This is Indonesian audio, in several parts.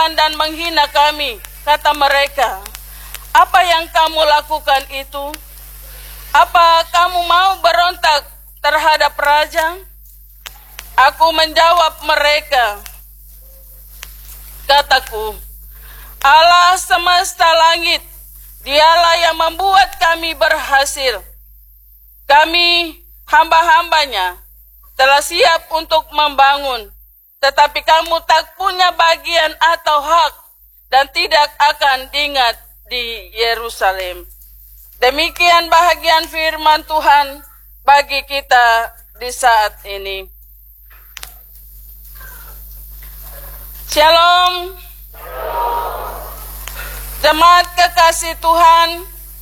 merendahkan dan menghina kami. Kata mereka, apa yang kamu lakukan itu? Apa kamu mau berontak terhadap raja? Aku menjawab mereka, kataku, Allah semesta langit, Dialah yang membuat kami berhasil. Kami hamba-hambanya telah siap untuk membangun, tetapi kamu tak punya bagian atau hak dan tidak akan diingat di Yerusalem. Demikian bahagian firman Tuhan bagi kita di saat ini. Shalom. Jemaat kekasih Tuhan,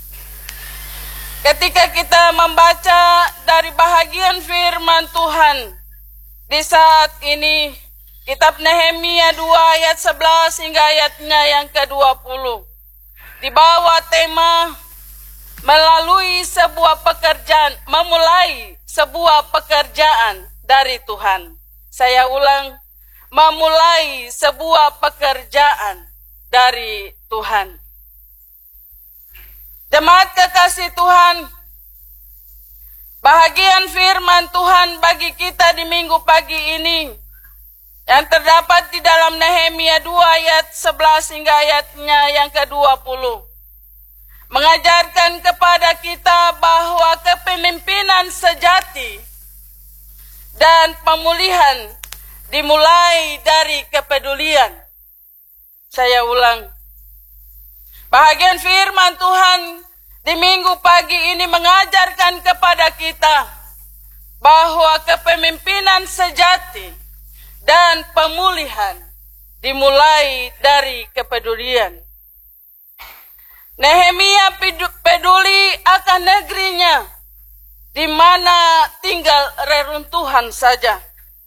ketika kita membaca dari bahagian firman Tuhan di saat ini, kitab Nehemia 2 ayat 11 hingga ayatnya yang ke-20, di bawah tema melalui sebuah pekerjaan, memulai sebuah pekerjaan dari Tuhan. Saya ulang, memulai sebuah pekerjaan dari Tuhan. Jemaat kekasih Tuhan, bahagian firman Tuhan bagi kita di minggu pagi ini yang terdapat di dalam Nehemia 2 ayat 11 hingga ayatnya yang ke-20 mengajarkan kepada kita bahwa kepemimpinan sejati dan pemulihan dimulai dari kepedulian. Saya ulang, bahagian firman Tuhan di minggu pagi ini mengajarkan kepada kita bahwa kepemimpinan sejati dan pemulihan dimulai dari kepedulian. Nehemia peduli akan negerinya di mana tinggal reruntuhan saja.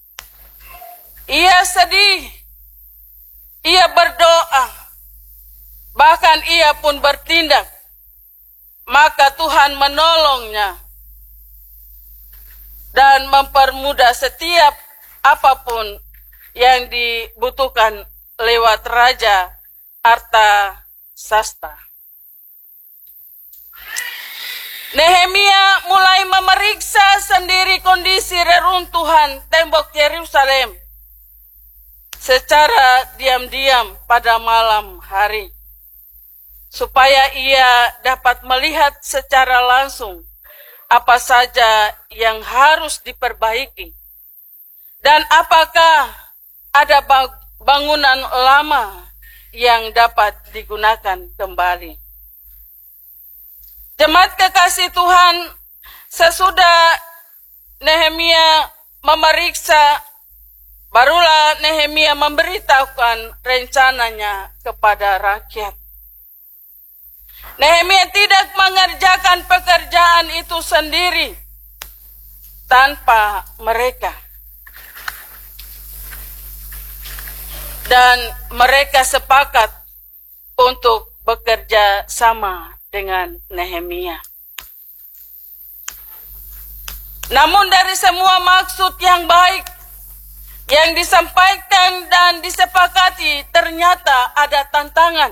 Ia sedih, ia berdoa, bahkan ia pun bertindak. Maka Tuhan menolongnya dan mempermudah setiap apapun yang dibutuhkan lewat Raja Artasasta. Nehemia mulai memeriksa sendiri kondisi reruntuhan tembok Yerusalem secara diam-diam pada malam hari, supaya ia dapat melihat secara langsung apa saja yang harus diperbaiki dan apakah ada bangunan lama yang dapat digunakan kembali. Jemaat kekasih Tuhan, sesudah Nehemia memeriksa, barulah Nehemia memberitahukan rencananya kepada rakyat. Nehemia tidak mengerjakan pekerjaan itu sendiri tanpa mereka. Dan mereka sepakat untuk bekerja sama dengan Nehemia. Namun dari semua maksud yang baik yang disampaikan dan disepakati, ternyata ada tantangan.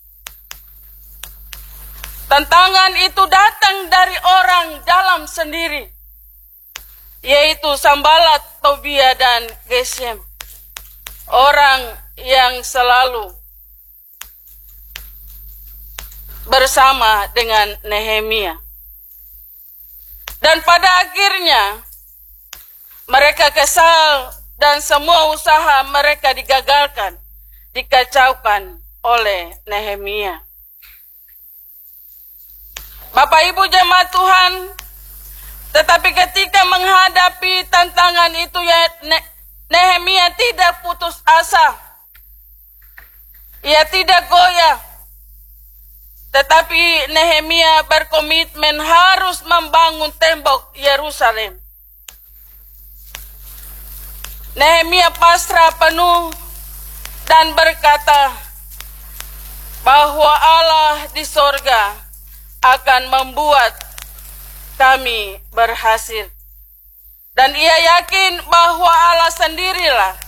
Tantangan itu datang dari orang dalam sendiri, yaitu Sanballat, Tobia, dan Geshem. Orang yang selalu bersama dengan Nehemia. Dan pada akhirnya mereka kesal dan semua usaha mereka digagalkan, dikacaukan oleh Nehemia. Bapak Ibu jemaat Tuhan, tetapi ketika menghadapi tantangan itu, ya Nehemia tidak putus asa. Ia tidak goyah. Tetapi Nehemia berkomitmen harus membangun tembok Yerusalem. Nehemia pasrah penuh dan berkata bahwa Allah di sorga akan membuat kami berhasil. Dan ia yakin bahwa Allah sendirilah